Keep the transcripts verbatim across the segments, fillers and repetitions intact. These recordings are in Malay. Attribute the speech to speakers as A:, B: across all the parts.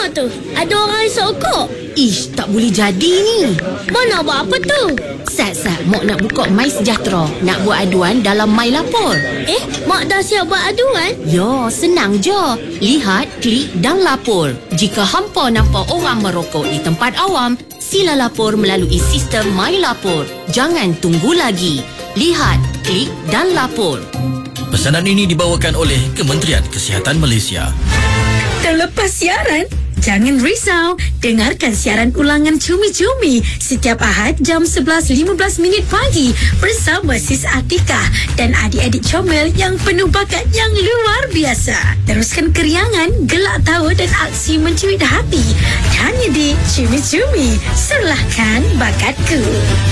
A: tengok tu. Ada orang sokok.
B: Ish, tak boleh jadi ni.
A: Mana buat apa tu?
B: Sat-sat, Mak nak buka My Sejahtera. Nak buat aduan dalam My Lapor.
A: Eh, Mak dah siap buat aduan?
B: Ya, senang je. Lihat, klik dan lapor. Jika hampa nampak orang merokok di tempat awam, sila lapor melalui sistem My Lapor. Jangan tunggu lagi. Lihat, klik dan lapor.
C: Pesanan ini dibawakan oleh Kementerian Kesihatan Malaysia.
D: Terlepas siaran? Jangan risau, dengarkan siaran ulangan Cumi-Cumi setiap Ahad jam sebelas lima belas minit pagi bersama Sis Atikah dan adik-adik comel yang penuh bakat yang luar biasa. Teruskan keriangan, gelak tawa dan aksi mencuit hati hanya di Cumi-Cumi. Serlahkan bakatku.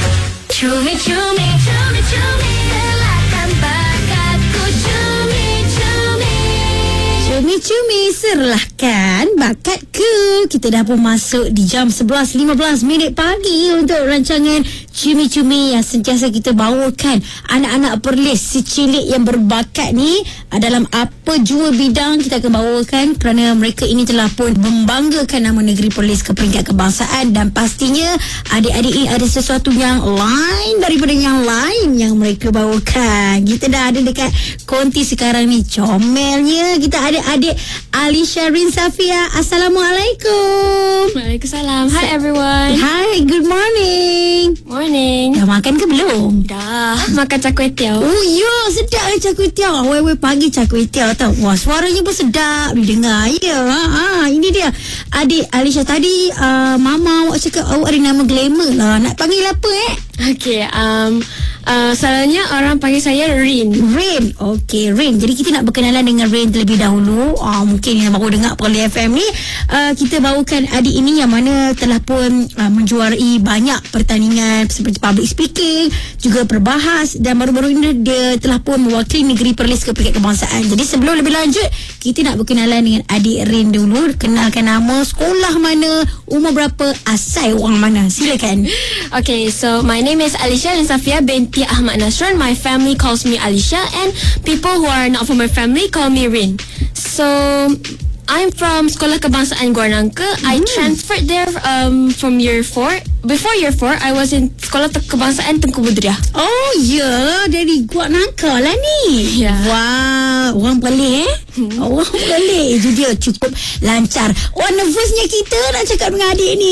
A: Cumi-cumi, cumi-cumi, serlahkan bakatku. Cumi-cumi.
D: Cumi-cumi, serlahkan bakatku. Kita dah pun masuk di jam sebelas lima belas minit pagi untuk rancangan Cumi-Cumi yang sentiasa kita bawakan anak-anak Perlis si cilik yang berbakat ni dalam apa jua bidang kita akan bawakan, kerana mereka ini telah pun membanggakan nama negeri Perlis ke peringkat kebangsaan. Dan pastinya adik-adik ini ada sesuatu yang lain daripada yang lain yang mereka bawakan. Kita dah ada dekat konti sekarang ni comelnya. Kita ada adik Alisha Rin Safia. Assalamualaikum.
A: Waalaikumsalam. Hi everyone.
D: Hi, good morning.
A: Morning.
D: Dah makan ke belum?
A: Dah. Makan cak kuih tiaw.
D: Oh ya, sedap lah cak kuih tiaw. Awal-awal pagi cak kuih tiaw tau. Wah, suaranya pun sedap didengar. Ya, ha, ha, ini dia. Adik Alisha tadi, uh, Mama awak cakap awak ada nama glamour lah. Nak panggil apa eh?
A: Okay, um, uh, selalunya orang panggil saya Rin.
D: Rin. Okey, Rin. Jadi kita nak berkenalan dengan Rin terlebih dahulu. Uh, mungkin yang baru dengar Perlis F M ni, uh, kita bawakan adik ini yang mana telah pun uh, menjuarai banyak pertandingan seperti public speaking, juga perbahas, dan baru-baru ini dia telah pun mewakili negeri Perlis ke peringkat kebangsaan. Jadi sebelum lebih lanjut, kita nak berkenalan dengan adik Rin dulu. Kenalkan nama, sekolah mana, umur berapa, asal orang mana. Silakan.
A: Okay, so my name is Alisha Rin Safia binti Ahmad Nasrun. My family calls me Alisha, and people who are not from my family call me Rin. So I'm from Sekolah Kebangsaan Gua Nangka. Mm. I transferred there um, from year four. Before year four, I was in Sekolah Kebangsaan Tengku Budria.
D: Oh ya, yeah, dari Gua Nangka lah ni.
A: Ya. Yeah.
D: Wow, orang pelik eh. Hmm. Orang pelik. Itu dia cukup lancar. Oh, nervousnya kita nak cakap dengan adik ni.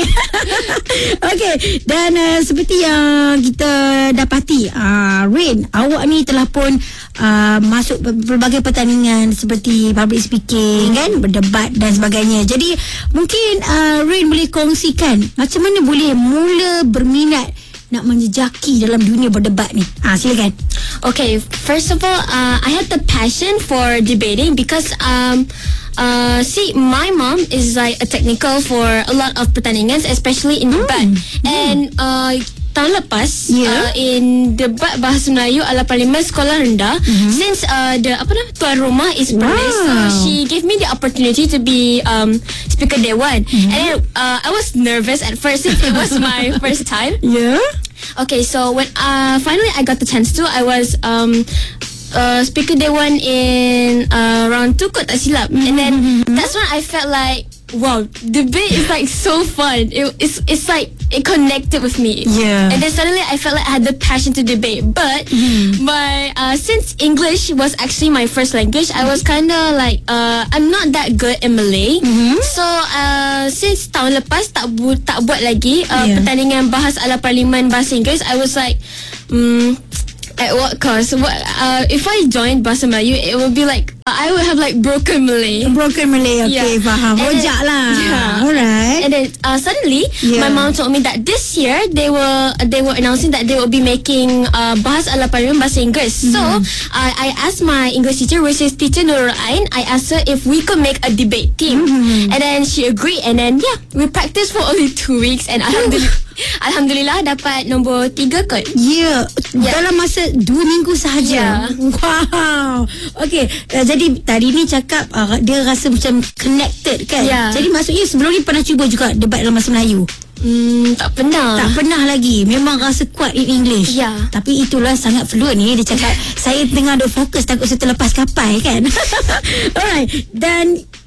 D: Okey, dan uh, seperti yang kita dapati, uh, Rin, awak ni telah pun uh, masuk berbagai pertandingan seperti public speaking, hmm. kan, berdebat dan sebagainya. Jadi mungkin uh, Rin boleh kongsikan macam mana boleh mula berminat nak menjejaki dalam dunia berdebat ni. Ah, silakan.
A: Okay, first of all, uh, I had the passion for debating because um uh see, my mom is like a technical for a lot of pertandingan, especially in debat. Mm. And uh tahun lepas, yeah. uh, in debat bahasa Melayu ala parlimen sekolah rendah, mm-hmm. since uh, the apa nama tuan rumah is Perlis, wow. so she gave me the opportunity to be um speaker Dewan. Mm-hmm. And then, uh, I was nervous at first since it was my first time.
D: Yeah.
A: Okay, so when uh finally I got the chance to, I was um uh speaker Dewan in uh, round two kot tak silap. Mm-hmm. And then that's when I felt like, wow, debate is like so fun. It, it's it's like it connected with me.
D: Yeah.
A: And then suddenly I felt like I had the passion to debate. But mm. my uh, since English was actually my first language, I was kind of like uh, I'm not that good in Malay. Mm-hmm. So uh, since tahun lepas tak bu- tak buat lagi uh, yeah. pertandingan bahas ala parlimen bahasa Inggeris, I was like, um, at what cost? What uh, if I joined Bahasa Melayu, it would be like uh, I would have like broken Malay.
D: Broken Malay, okay, yeah. faham. Rojak lah. Yeah. Alright.
A: And then uh, suddenly, yeah. my mom told me that this year they were they were announcing that they will be making uh, bahas ala parlimen bahasa Inggeris. Mm-hmm. So uh, I asked my English teacher, which is teacher Nurul Ain. I asked her if we could make a debate team, mm-hmm. and then she agreed. And then yeah, we practiced for only two weeks, and alhamdulillah. Alhamdulillah dapat nombor tiga kot.
D: Ya, yeah. yeah. dalam masa dua minggu sahaja. Yeah. Wow. Okay, uh, jadi tadi ni cakap uh, dia rasa macam connected kan. Yeah. Jadi maksudnya sebelum ni pernah cuba juga debat dalam bahasa Melayu?
A: Hmm, tak pernah.
D: Tak pernah lagi. Memang rasa kuat in English.
A: Ya.
D: Tapi itulah sangat fluent ni. Dia cakap saya tengah ada fokus, takut saya terlepas kapal kan. Alright. Dan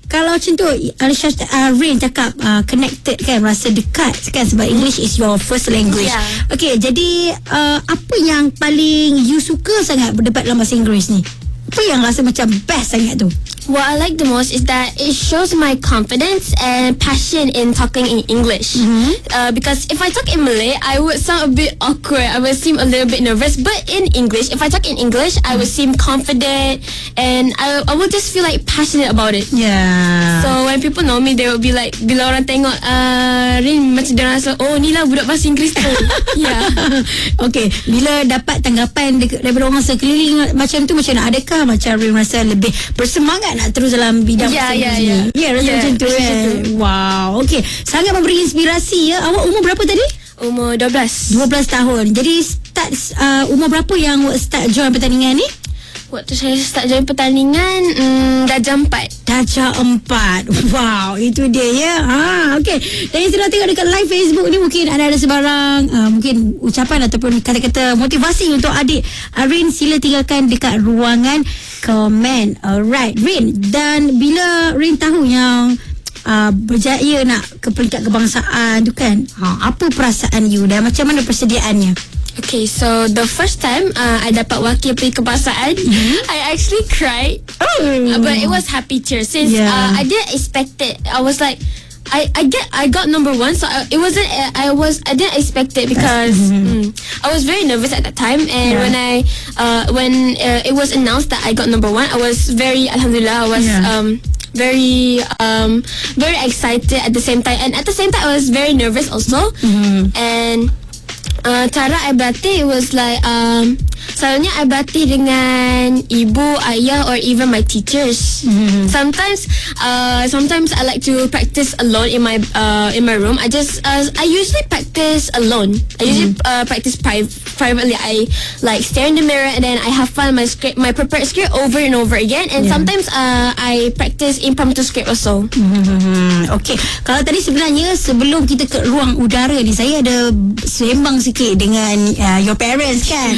D: kalau macam tu Alisha, uh, Rain cakap uh, connected kan, rasa dekat kan, sebab English is your first language.
A: Yeah.
D: Okay, jadi uh, apa yang paling you suka sangat berdebat dalam bahasa Inggeris ni? Apa yang rasa macam best sangat tu?
A: What I like the most is that it shows my confidence and passion in talking in English. Mm-hmm. Uh, because if I talk in Malay, I would sound a bit awkward. I would seem a little bit nervous. But in English, if I talk in English, I would seem confident and I, I would just feel like passionate about it.
D: Yeah.
A: So when people know me, they will be like, bila orang tengok uh, Rin, macam dia rasa, oh ni lah budak bahasa Inggeris tu. Yeah.
D: Okay, bila dapat tanggapan de- daripada orang sekeliling macam tu, macam mana? Adakah macam Rin rasa lebih bersemangat nak terus dalam bidang
A: Ya,
D: bahasa
A: ya,
D: Inggeris
A: ya.
D: ni? Ya, rasa
A: Ya,
D: macam tu
A: rasa
D: kan?
A: macam tu.
D: Wow, okay. Sangat memberi inspirasi ya. Awak umur berapa tadi?
A: Umur dua belas.
D: dua belas tahun. Jadi start uh, umur berapa yang awak start join pertandingan ni?
A: Waktu saya start join pertandingan, hmm, darjah empat.
D: Darjah empat. Wow, itu dia ya. Ha, okey. Dan yang sedang tengok dekat live Facebook ni, mungkin anda ada sebarang uh, mungkin ucapan ataupun kata-kata motivasi untuk adik Rin, sila tinggalkan dekat ruangan komen. Alright, Rin. Dan bila Rin tahu yang uh, berjaya nak ke peringkat kebangsaan tu kan, ha, apa perasaan you dan macam mana persediaannya?
A: Okay, so the first time uh, I dapat wakil pergi kebangsaan, mm-hmm. I actually cried.
D: Oh.
A: Uh, but it was happy tears since
D: Yeah.
A: uh, I didn't expect it. I was like, I I get I got number one, so I, it wasn't. Uh, I was I didn't expect it because mm, I was very nervous at that time. And
D: Yeah.
A: when I uh, when uh, it was announced that I got number one, I was very alhamdulillah. I was
D: Yeah.
A: um. very um very excited at the same time, and at the same time I was very nervous also.
D: Mm-hmm.
A: And Uh, cara I berlatih, it was like um, selalunya I berlatih dengan ibu, ayah or even my teachers. Mm-hmm. Sometimes uh, sometimes I like to practice alone in my uh, in my room. I just uh, I usually practice alone. I usually mm-hmm. uh, practice pri- privately. I like stare in the mirror and then I have fun my script, my prepared script over and over again. And
D: Yeah.
A: sometimes uh, I practice impromptu script also.
D: Hmm, okay. Kalau tadi sebenarnya sebelum kita ke ruang udara ni, saya ada sembang sikit dengan uh, your parents kan.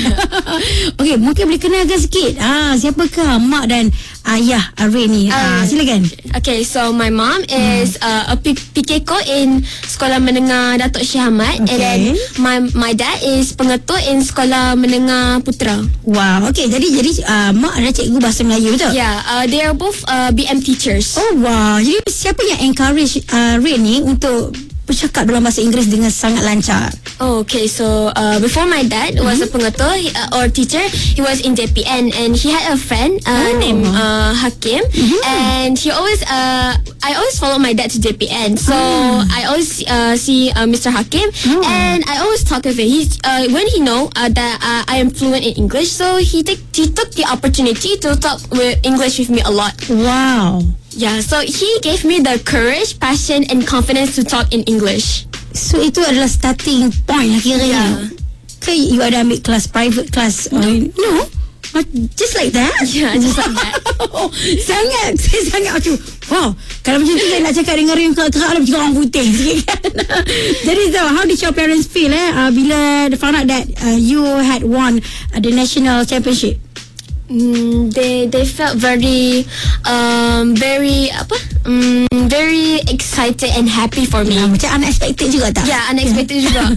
D: Okay, mungkin boleh kenalkan sikit. Ah, siapakah mak dan ayah Rin ni? Ah,
A: Uh,
D: silakan.
A: Okay, so my mom is uh, a P- PKko in Sekolah Menengah Datuk Syed Ahmad.
D: Okay.
A: And then my my dad is pengetua in Sekolah Menengah Putra.
D: Wow, okay. Jadi jadi uh, mak adalah cikgu bahasa Melayu, betul?
A: Yeah, uh, they are both uh, B M teachers.
D: Oh wow. Jadi siapa yang encourage uh, Rin ni untuk bercakap dalam bahasa Inggeris dengan sangat lancar?
A: Oh, okay, so uh, before my dad was a pengetua he- uh, or teacher, he was in J P N and he had a friend uh,
D: Oh.
A: named uh, Hakim, and he always uh, I always follow my dad to J P N, so I always uh, see uh, Mister Hakim,
D: Oh.
A: and I always talk with him. He's uh, when he know uh, that uh, I am fluent in English, so he take he took the opportunity to talk with English with me a lot.
D: Wow.
A: Yeah, so he gave me the courage, passion, and confidence to talk in English.
D: So itu adalah starting point lah kiranya.
A: Yeah.
D: Ke you ada ambil kelas private class? No. No. Just like that?
A: Yeah, just like that.
D: sangat Saya sangat macam wow. Kalau macam tu saya nak cakap dengan Rin kerak-kerak lah, macam orang putih sikit kan. Jadi so how did your parents feel eh uh, bila they found out that uh, you had won uh, the national championship?
A: Mm, they they felt very um very apa um, very excited and happy for me.
D: Uh, macam unexpected juga tak?
A: Yeah, unexpected juga.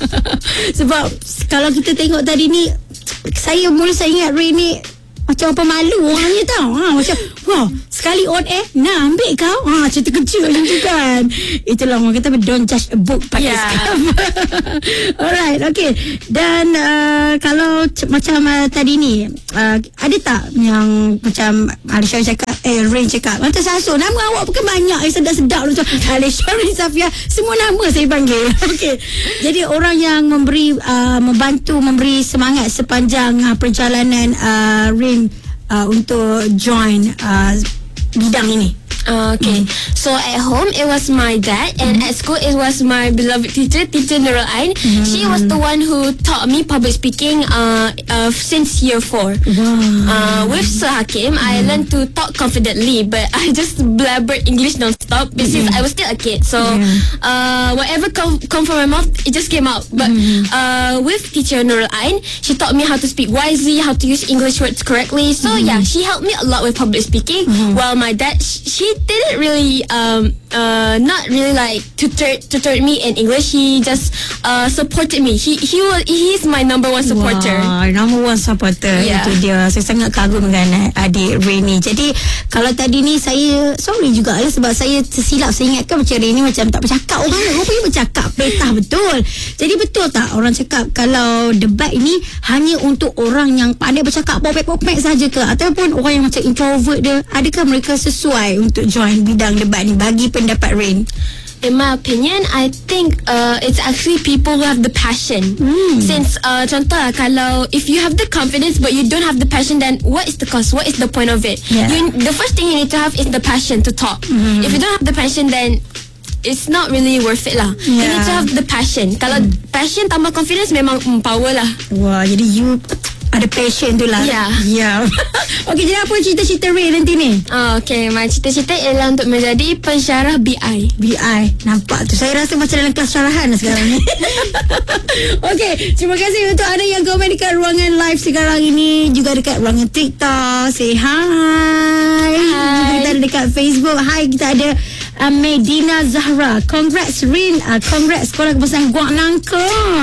D: Sebab kalau kita tengok tadi ni, saya mula saya ingat Rin ni macam apa malu orangnya tau. Ha, macam wow, sekali on air nak ambil kau. Ha, cerita kecil macam tu kan. Itulah orang kata don't judge a book by its
A: Yeah.
D: cover. Alright, okay. Dan uh, kalau c- macam uh, tadi ni uh, ada tak yang macam Alisha cakap, eh Rin cakap, Mata Saso, nama awak bukan banyak, eh, sedap-sedap macam Alisha, Rin Safia, semua nama saya panggil. Okay. Jadi orang yang memberi uh, membantu memberi semangat sepanjang uh, perjalanan uh, Rin uh, untuk join uh, bidang ini.
A: Uh, okay, mm. so at home it was my dad, and
D: Mm.
A: at school it was my beloved teacher, Teacher Nurul Ain. Mm. She was the one who taught me public speaking uh, uh, since year four.
D: Wow.
A: Uh, with Sir Hakim, mm. I learned to talk confidently, but I just blabbered English non-stop because mm. I was still a kid. So
D: Yeah.
A: uh, whatever come come from my mouth, it just came out. But
D: Mm.
A: uh, with Teacher Nurul Ain, she taught me how to speak wisely, how to use English words correctly. So
D: Mm.
A: yeah, she helped me a lot with public speaking.
D: Mm.
A: While my dad, sh- she didn't really um uh not really like tutor tutor me in English. He just uh supported me. He he was he's my number one supporter.
D: Wah, number one supporter.
A: Yeah.
D: Itu dia. Saya sangat kagum dengan adik Rainy. Jadi kalau tadi ni saya sorry juga lah sebab saya tersilap. Saya ingatkan macam Rainy macam tak bercakap. Orang rupanya bercakap petah betul. Jadi betul tak orang cakap kalau debat ini hanya untuk orang yang pandai bercakap popek-popek saja ke, ataupun orang yang macam introvert dia, adakah mereka sesuai untuk join bidang debat ni bagi pendapat Rain?
A: In my opinion, I think uh, it's actually people who have the passion.
D: Hmm.
A: Since uh, contoh lah, kalau if you have the confidence but you don't have the passion, then what is the cost? What is the point of it?
D: Yeah.
A: You, the first thing you need to have is the passion to talk.
D: Hmm.
A: If you don't have the passion, then it's not really worth it lah. You
D: Yeah.
A: need to have the passion. Kalau passion tambah confidence, memang mm, power lah.
D: Wah, jadi you ada passion tu lah.
A: Ya.
D: Ya. Okey, jadi apa cita-cita Ray nanti ni?
A: Oh, okay, my cita-cita ialah untuk menjadi pensyarah B I.
D: B I. Nampak tu. Saya rasa macam dalam kelas syarahan lah sekarang ni. Okey, terima kasih untuk anda yang komen dekat ruangan live sekarang ini, juga dekat ruangan TikTok. Say hi. Juga kita ada dekat Facebook. Hi, kita ada uh, Medina Zahra. Congrats Rin. Uh, congrats sekolah kebangsaan Guang Nangka.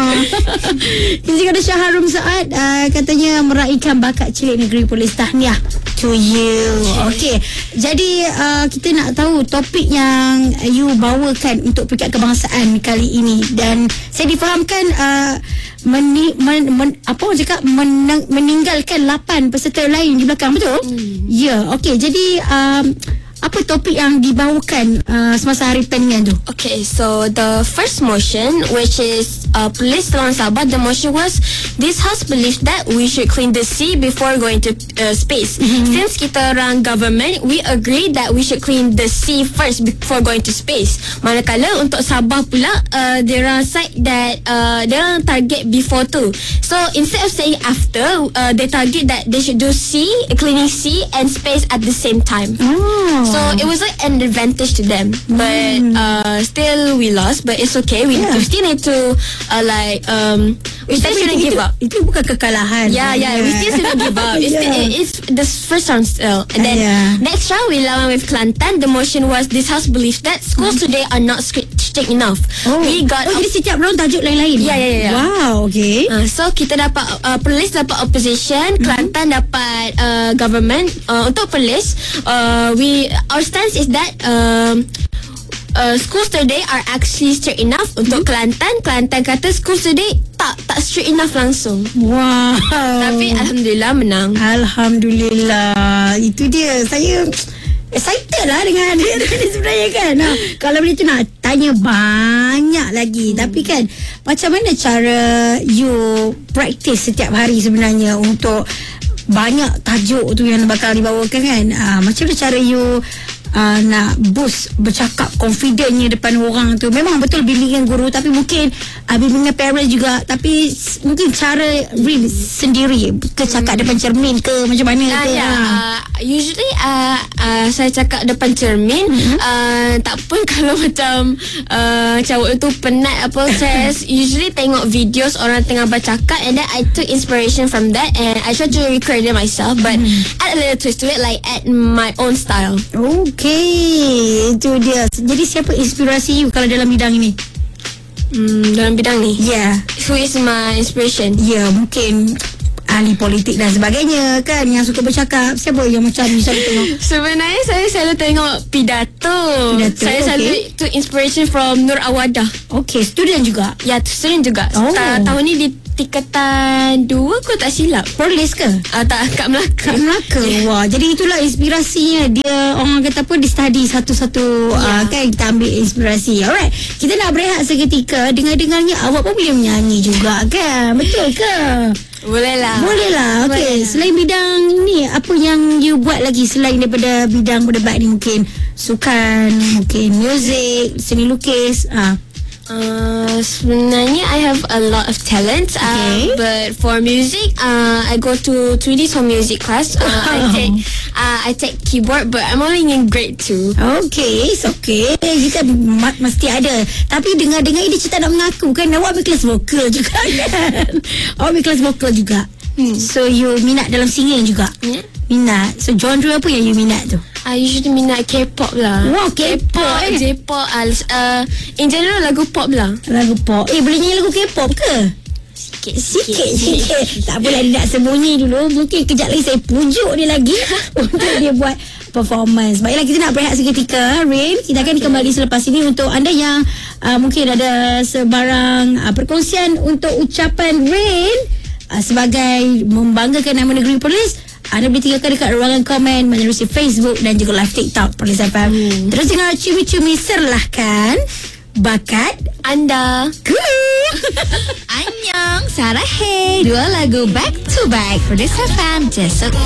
D: Kita juga ada Syaharum Saad. Uh, katanya meraihkan bakat cilik negeri Polis. Tahniah to you. Okey. Jadi uh, kita nak tahu topik yang you bawakan untuk peringkat kebangsaan kali ini, dan saya difahamkan uh, meni, men, men, apa orang cakap menang, meninggalkan lapan peserta lain di belakang, betul? Hmm. Ya. Yeah. Okey. Jadi um, apa topik yang dibawakan uh, semasa hari pertandingan tu?
A: Okay, so the first motion, which is uh, Police Lawan Sabah, the motion was this house believes that we should clean the sea before going to uh, space. Mm-hmm. Since kita orang government, we agree that we should clean the sea first before going to space. Manakala untuk Sabah pula, uh, they orang side that uh, they orang target before tu. So instead of saying after, uh, they target that they should do sea, cleaning sea and space at the same time.
D: Oh.
A: So it was like an advantage to them, but uh, still we lost. But it's okay. We,
D: Yeah.
A: we still need to uh, like um, we still
D: Tapi
A: shouldn't
D: itu,
A: give up.
D: Itu bukan kekalahan.
A: Yeah, yeah, we still shouldn't give up. It's,
D: Yeah.
A: still, it's the first round still. And then
D: Yeah.
A: next round we lawan with Kelantan. The motion was this house believes that schools today are not strict, strict enough.
D: Oh.
A: We got
D: oh, jadi setiap round tajuk lain-lain.
A: Yeah, yeah, yeah.
D: Wow, okay.
A: Uh, so kita dapat uh, Police dapat opposition, mm-hmm. Kelantan dapat uh, government. Uh, untuk Police, uh, we our stance is that um, uh, schools today are actually strict enough. Untuk mm-hmm. Kelantan, Kelantan kata schools today tak tak strict enough langsung.
D: Wow.
A: Tapi alhamdulillah menang.
D: Alhamdulillah. Itu dia. Saya excited lah dengan dia ni sebenarnya kan. Ha, kalau boleh tu nak tanya banyak lagi. Hmm. Tapi kan, macam mana cara you practice setiap hari sebenarnya untuk banyak tajuk tu yang bakal dibawakan kan? Ha, macam mana cara you uh, nak boost bercakap confidentnya depan orang tu? Memang betul bimbingan guru, tapi mungkin uh, bimbingan parents juga. Tapi s- mungkin cara Rin sendiri ke cakap depan cermin ke macam mana
A: Ah,
D: ke?
A: ya.
D: Ha.
A: Uh, usually uh, uh, saya cakap depan cermin. Mm-hmm. uh, Tak pun kalau macam uh, macam waktu tu penat apa, saya usually tengok videos orang tengah bercakap, and then I took inspiration from that and I try to recreate it myself, but mm-hmm. add a little twist to it, like add my own style.
D: Okey, itu dia. Jadi siapa inspirasi you kalau dalam bidang ini?
A: Hmm, dalam bidang ni,
D: Ya, yeah.
A: who is my inspiration?
D: Ya, yeah, mungkin ahli politik dan sebagainya kan, yang suka bercakap. Siapa yang macam bisa tengok?
A: Sebenarnya saya selalu tengok pidato.
D: Pidato,
A: Saya selalu
D: okay.
A: took inspiration from Nur Awadah.
D: Okey, student juga.
A: Ya, student juga.
D: Oh.
A: Ta- tahun ni di tingkatan dua, aku tak silap.
D: Polis ke?
A: Ah, tak, kat Melaka.
D: Kat Melaka. Wah, jadi itulah inspirasinya. Dia orang kata apa, dia study satu-satu.
A: Ya.
D: uh, Kan kita ambil inspirasi. Alright, kita nak berehat seketika. Dengar-dengarnya awak pun boleh menyanyi juga kan? Betul ke?
A: Boleh lah.
D: Boleh lah.
A: Boleh
D: Okay,
A: lah.
D: selain bidang ni, apa yang you buat lagi selain daripada bidang berdebat ni? Mungkin sukan, mungkin muzik, seni lukis. Ah.
A: Uh, sebenarnya I have a lot of talents.
D: Okay.
A: Uh, but for music, uh, I go to three D for music class. Uh, I take uh, I take keyboard, but I'm only in grade two.
D: Okay, it's okay. Kita ma- mesti ada. Tapi dengar-dengar dia cerita nak mengaku kan, awak ambil kelas vokal juga kan? Awak ambil kelas vokal juga. Hmm. So you minat dalam singing juga?
A: Yeah.
D: Minat. So genre apa yang you minat tu?
A: I usually minat K-pop lah.
D: Wow, K-pop, eh?
A: J-pop, uh, uh, in general lagu pop lah.
D: Lagu pop. Eh, boleh nyanyi lagu K-pop ke?
A: Sikit,
D: Sikit, sikit. Tak apalah, dia nak sembunyi dulu. Mungkin kejap lagi saya pujuk dia lagi untuk dia buat performance. Baiklah, kita nak berehat seketika, Rain. Kita akan okay. kembali selepas ini untuk anda yang uh, mungkin ada sebarang uh, perkongsian untuk ucapan Rain uh, sebagai membanggakan nama negeri Perlis. Anda boleh tinggalkan dekat ruangan komen menerusi Facebook dan juga live TikTok Perlis F M. Hmm. Terus dengar cumi-cumi serlahkan bakat
A: anda.
D: Cool.
E: Annyeong, Sarah Hey. Dua lagu back to back Perlis F M. Jesok